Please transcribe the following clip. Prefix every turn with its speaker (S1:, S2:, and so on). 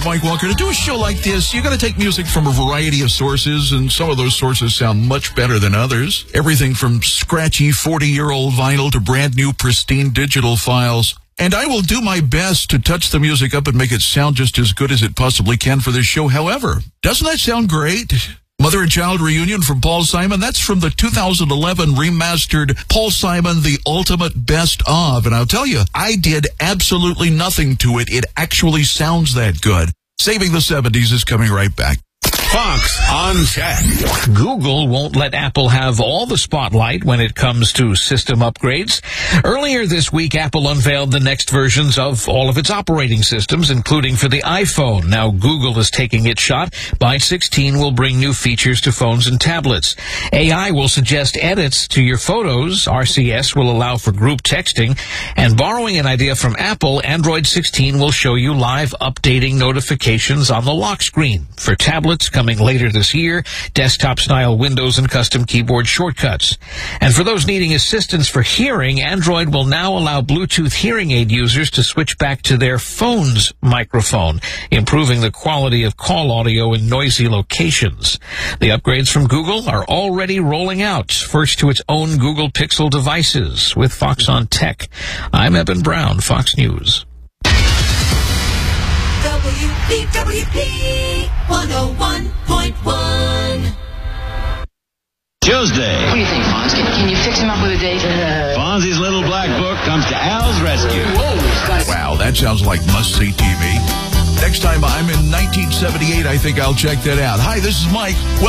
S1: Mike Walker, to do a show like this, you got to take music from a variety of sources, and some of those sources sound much better than others. Everything from scratchy 40-year-old vinyl to brand new pristine digital files. And I will do my best to touch the music up and make it sound just as good as it possibly can for this show. However, doesn't that sound great? Mother and Child Reunion from Paul Simon. That's from the 2011 remastered Paul Simon, The Ultimate Best Of. And I'll tell you, I did absolutely nothing to it. It actually sounds that good. Saving the 70s is coming right back.
S2: Fox on Tech. Google won't let Apple have all the spotlight when it comes to system upgrades. Earlier this week, Apple unveiled the next versions of all of its operating systems, including for the iPhone. Now Google is taking its shot. Byte 16 will bring new features to phones and tablets. AI will suggest edits to your photos. RCS will allow for group texting. And borrowing an idea from Apple, Android 16 will show you live updating notifications on the lock screen. For tablets, coming later this year, desktop-style windows and custom keyboard shortcuts. And for those needing assistance for hearing, Android will now allow Bluetooth hearing aid users to switch back to their phone's microphone, improving the quality of call audio in noisy locations. The upgrades from Google are already rolling out, first to its own Google Pixel devices. With Fox on Tech, I'm Eben Brown, Fox News.
S3: WBWP 101.1.
S4: Tuesday.
S5: What do you think, Fonz? Can you fix him up with a date?
S4: Fonzie's Little Black Book comes to Al's rescue.
S1: Wow, that sounds like must-see TV. Next time I'm in 1978, I think I'll check that out. Hi, this is Mike.